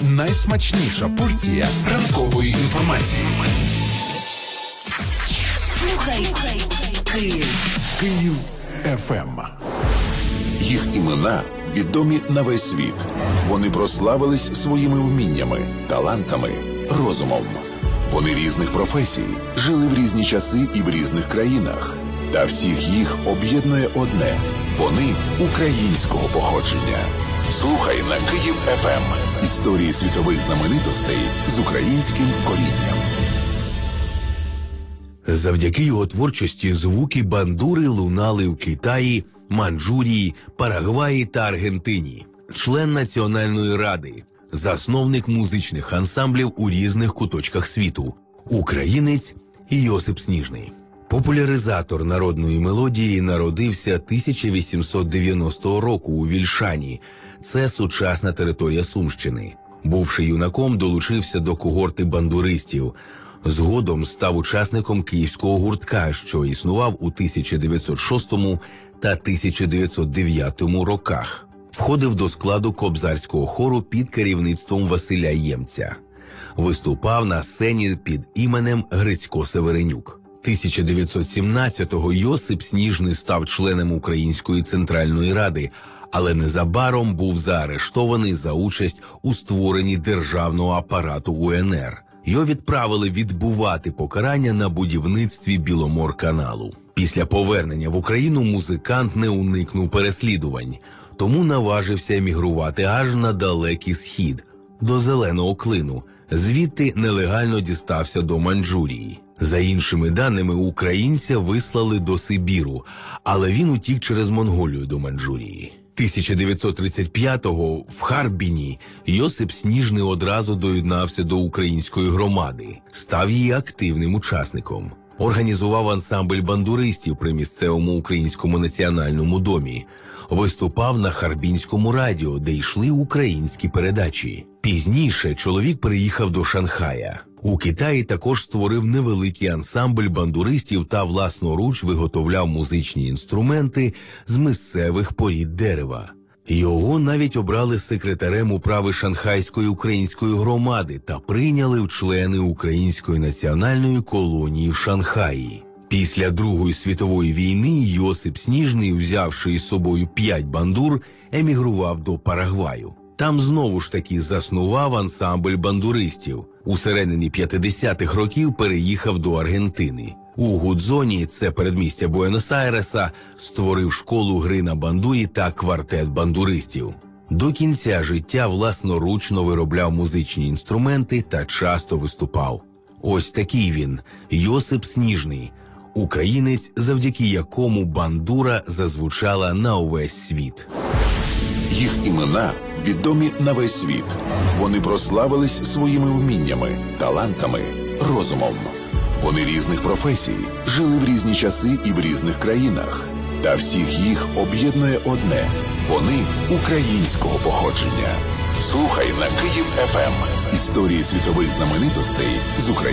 найсмачніша порція ранкової інформації. Слухай Київ ФМ. Їх імена відомі на весь світ. Вони прославились своїми вміннями, талантами, розумом. Вони різних професій, жили в різні часи і в різних країнах. Та всіх їх об'єднує одне – вони українського походження. Слухай на Київ ФМ. Історії світових знаменитостей з українським корінням. Завдяки його творчості звуки бандури лунали в Китаї, Манчжурії, Парагваї та Аргентині. Член Національної ради, засновник музичних ансамблів у різних куточках світу. Українець Йосип Сніжний. Популяризатор народної мелодії народився 1890 року у Вільшані. Це сучасна територія Сумщини. Бувши юнаком, долучився до когорти бандуристів. Згодом став учасником київського гуртка, що існував у 1906 та 1909 роках. Входив до складу кобзарського хору під керівництвом Василя Ємця. Виступав на сцені під іменем Грицько Северенюк. 1917-го Йосип Сніжний став членом Української Центральної Ради, але незабаром був заарештований за участь у створенні державного апарату УНР. Його відправили відбувати покарання на будівництві Біломорканалу. Після повернення в Україну музикант не уникнув переслідувань, тому наважився емігрувати аж на далекий схід, до Зеленого Клину. Звідти нелегально дістався до Манчжурії. За іншими даними, українця вислали до Сибіру, але він утік через Монголію до Манчжурії. 1935-го в Харбіні Йосип Сніжний одразу доєднався до української громади, став її активним учасником. Організував ансамбль бандуристів при місцевому українському національному домі. Виступав на Харбінському радіо, де йшли українські передачі. Пізніше чоловік приїхав до Шанхая. У Китаї також створив невеликий ансамбль бандуристів та власноруч виготовляв музичні інструменти з місцевих порід дерева. Його навіть обрали секретарем управи Шанхайської української громади та прийняли в члени Української національної колонії в Шанхаї. Після Другої світової війни Йосип Сніжний, взявши із собою 5 бандур, емігрував до Парагваю. Там знову ж таки заснував ансамбль бандуристів. У середині 50-х років переїхав до Аргентини. У Гудзоні, це передмістя Буенос-Айреса, створив школу гри на бандурі та квартет бандуристів. До кінця життя власноручно виробляв музичні інструменти та часто виступав. Ось такий він, Йосип Сніжний, українець, завдяки якому бандура зазвучала на увесь світ. Їх імена відомі на весь світ. Вони прославились своїми вміннями, талантами, розумом. Вони різних професій, жили в різні часи і в різних країнах. Та всіх їх об'єднує одне – вони українського походження. Слухай на Київ ФМ. Історії світових знаменитостей з України.